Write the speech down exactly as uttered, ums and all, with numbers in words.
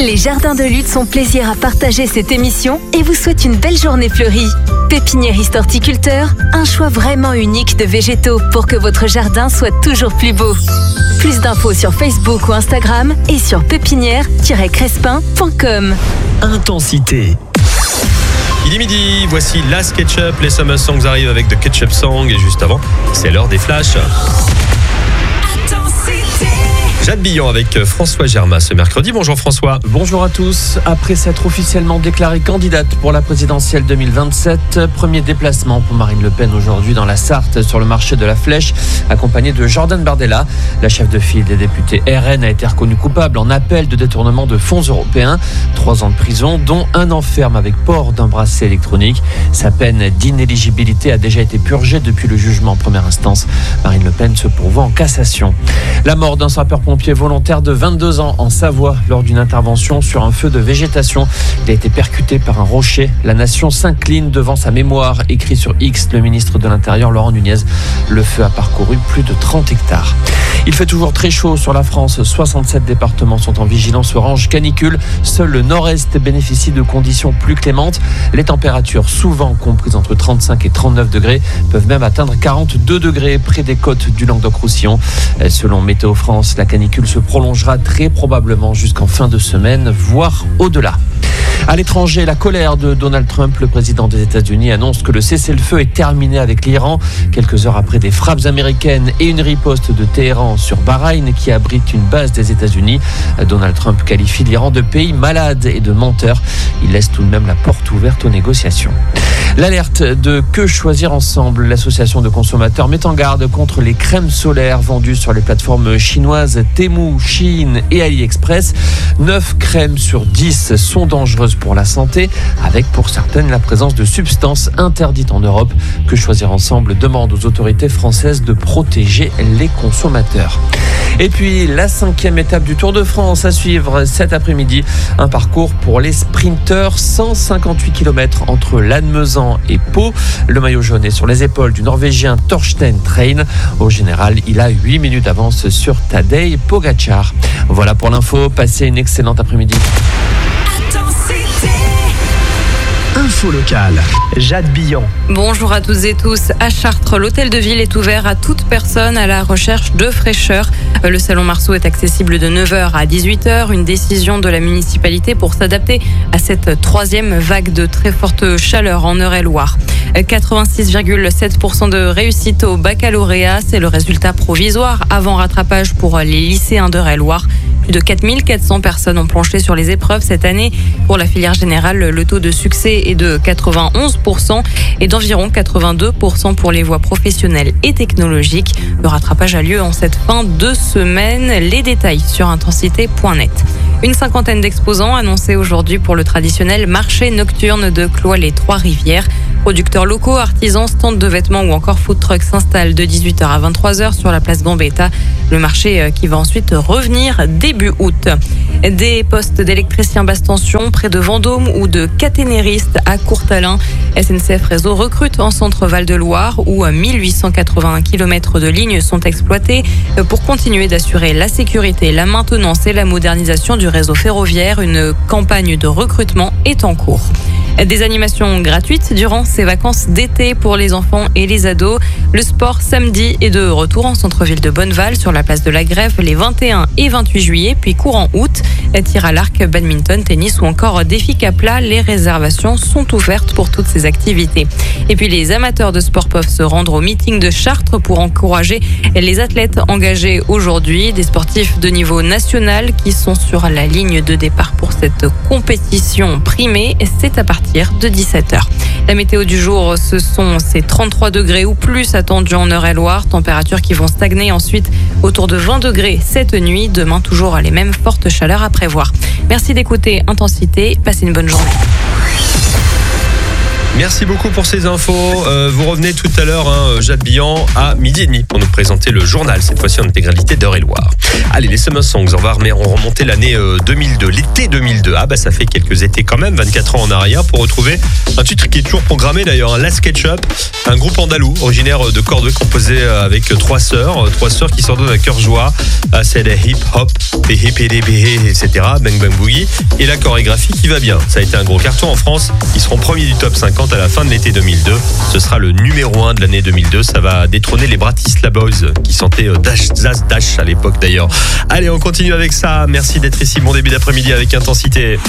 Les Jardins de Lutte sont plaisir à partager cette émission et vous souhaitent une belle journée fleurie. Pépiniériste horticulteur, un choix vraiment unique de végétaux pour que votre jardin soit toujours plus beau. Plus d'infos sur Facebook ou Instagram et sur pépinière tiret crespin point com. Intensité. Il est midi, voici la SketchUp. Les Summer Songs arrivent avec The Ketchup Song et juste avant, c'est l'heure des flashs. Jade Billon avec François Germain ce mercredi. Bonjour François. Bonjour à tous. Après s'être officiellement déclarée candidate pour la présidentielle deux mille vingt-sept, premier déplacement pour Marine Le Pen aujourd'hui dans la Sarthe sur le marché de la Flèche, accompagnée de Jordan Bardella. La chef de file des députés R N a été reconnue coupable en appel de détournement de fonds européens. Trois ans de prison, dont un an ferme avec port d'un bracelet électronique. Sa peine d'inéligibilité a déjà été purgée depuis le jugement en première instance. Marine Le Pen se pourvoit en cassation. La mort d'un sapeur-pompier volontaire de vingt-deux ans en Savoie lors d'une intervention sur un feu de végétation. Il a été percuté par un rocher. La nation s'incline devant sa mémoire, écrit sur X le ministre de l'Intérieur Laurent Nunez. Le feu a parcouru plus de trente hectares. Il fait toujours très chaud sur la France. soixante-sept départements sont en vigilance orange canicule. Seul le nord-est bénéficie de conditions plus clémentes. Les températures, souvent comprises entre trente-cinq et trente-neuf degrés, peuvent même atteindre quarante-deux degrés près des côtes du Languedoc-Roussillon. Selon Météo France, la canicule se prolongera très probablement jusqu'en fin de semaine, voire au-delà. À l'étranger, la colère de Donald Trump, le président des États-Unis, annonce que le cessez-le-feu est terminé avec l'Iran. Quelques heures après des frappes américaines et une riposte de Téhéran sur Bahreïn, qui abrite une base des États-Unis, Donald Trump qualifie l'Iran de pays malade et de menteur. Il laisse tout de même la porte ouverte aux négociations. L'alerte de Que Choisir Ensemble, l'association de consommateurs, met en garde contre les crèmes solaires vendues sur les plateformes chinoises Temu, Shein et AliExpress. neuf crèmes sur dix sont dangereuses pour la santé, avec pour certaines la présence de substances interdites en Europe. Que Choisir Ensemble demande aux autorités françaises de protéger les consommateurs. Et puis la cinquième étape du Tour de France à suivre cet après-midi. Un parcours pour les sprinteurs, cent cinquante-huit kilomètres entre Lannemezan et Pau. Le maillot jaune est sur les épaules du Norvégien Torstein Train. Au général, il a huit minutes d'avance sur Tadej Pogacar. Voilà pour l'info, passez une excellente après-midi. Info locale. Jade Billon. Bonjour à tous et tous. À Chartres, l'hôtel de ville est ouvert à toute personne à la recherche de fraîcheur. Le salon Marceau est accessible de neuf heures à dix-huit heures. Une décision de la municipalité pour s'adapter à cette troisième vague de très forte chaleur en Eure-et-Loire. quatre-vingt-six virgule sept pour cent de réussite au baccalauréat. C'est le résultat provisoire avant rattrapage pour les lycéens d'Eure-et-Loire. Plus de quatre mille quatre cents personnes ont planché sur les épreuves cette année. Pour la filière générale, le taux de succès est de quatre-vingt-onze pour cent et d'environ quatre-vingt-deux pour cent pour les voies professionnelles et technologiques. Le rattrapage a lieu en cette fin de semaine. Les détails sur intensité point net. Une cinquantaine d'exposants annoncés aujourd'hui pour le traditionnel marché nocturne de Cloix-les-Trois-Rivières. Producteurs locaux, artisans, stands de vêtements ou encore food trucks s'installent de dix-huit heures à vingt-trois heures sur la place Gambetta. Le marché qui va ensuite revenir début août. Des postes d'électriciens basse tension près de Vendôme ou de caténéristes à Courtalin. S N C F Réseau recrute en centre Val-de-Loire où mille huit cent quatre-vingts kilomètres de lignes sont exploités pour continuer d'assurer la sécurité, la maintenance et la modernisation du réseau ferroviaire. Une campagne de recrutement est en cours. Des animations gratuites durant ces vacances d'été pour les enfants et les ados. Le sport samedi est de retour en centre-ville de Bonneval sur la place de la Grève les vingt et un et vingt-huit juillet, puis courant août. Tir à l'arc, badminton, tennis ou encore défi Capla. Les réservations sont ouvertes pour toutes ces activités. Et puis les amateurs de sport peuvent se rendre au meeting de Chartres pour encourager les athlètes engagés aujourd'hui. Des sportifs de niveau national qui sont sur la ligne de départ pour cette compétition primée. C'est à partir de dix-sept heures. La météo du jour, ce sont ces trente-trois degrés ou plus attendus en Eure-et-Loire. Températures qui vont stagner ensuite autour de vingt degrés cette nuit. Demain, toujours les mêmes fortes chaleurs à prévoir. Merci d'écouter Intensité. Passez une bonne journée. Merci beaucoup pour ces infos. Euh, vous revenez tout à l'heure, hein, Jade Billan, à midi et demi pour nous présenter le journal, cette fois-ci en intégralité d'Eure-et-Loire. Allez, les Summer Songs, on va remonter l'année euh, deux mille deux, l'été deux mille deux. Ah bah ça fait quelques étés quand même, vingt-quatre ans en arrière, pour retrouver un titre qui est toujours programmé d'ailleurs, hein, Last Ketchup, un groupe andalou, originaire de Cordoue, composé avec trois sœurs, trois sœurs qui s'ordonnent à cœur joie. Ah, c'est des hip-hop, des hip-hip-hip, et cetera, bang bang boogie, et la chorégraphie qui va bien. Ça a été un gros carton en France, ils seront premiers du top cinquante à la fin de l'été deux mille deux. Ce sera le numéro un de l'année deux mille deux. Ça va détrôner les Bratislava Boys qui sentaient Dash Zaz Dash à l'époque d'ailleurs. Allez, on continue avec ça. Merci d'être ici. Bon début d'après-midi avec Intensité.